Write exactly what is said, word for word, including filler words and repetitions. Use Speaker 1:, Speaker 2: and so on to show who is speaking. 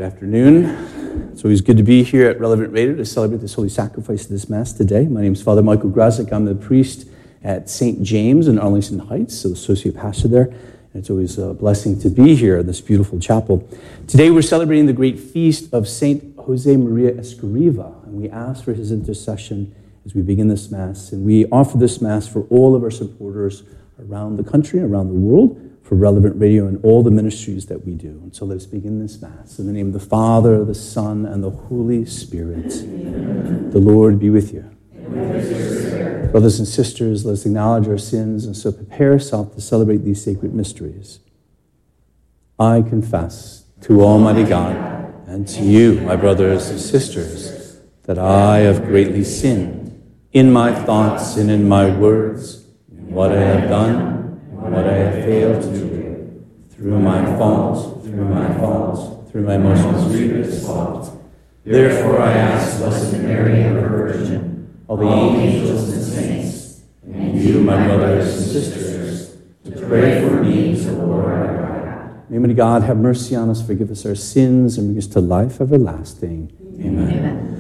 Speaker 1: afternoon. It's always good to be here at Relevant Radio to celebrate this holy sacrifice of this Mass today. My name is Father Michael Grazik. I'm the priest at Saint James in Arlington Heights, so associate pastor there. And it's always a blessing to be here in this beautiful chapel. Today we're celebrating the great feast of Saint Jose Maria Escriva, and we ask for his intercession as we begin this Mass. And we offer this Mass for all of our supporters around the country, around the world, for Relevant Radio and all the ministries that we do. And so let us begin this Mass. In the name of the Father, the Son, and the Holy Spirit. Amen. The Lord be with you. And with your spirit. Brothers and sisters, let us acknowledge our sins and so prepare ourselves to celebrate these sacred mysteries. I confess to Almighty God and to you, my brothers and sisters, that I have greatly sinned in my thoughts and in my words, in what I have done, what I have failed to do, through my fault, through my fault, through my most grievous fault. Therefore I ask Blessed Mary, ever Virgin, all the angels and saints, and you, my brothers and sisters, to pray for me to the Lord our God. May Almighty God have mercy on us, forgive us our sins, and bring us to life everlasting. Amen. Amen.